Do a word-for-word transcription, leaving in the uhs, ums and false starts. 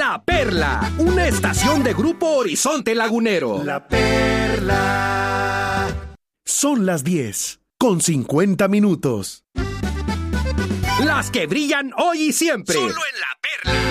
La Perla, una estación de Grupo Horizonte Lagunero. La Perla. Son las diez, con cincuenta minutos. Las que brillan hoy y siempre. Solo en La Perla.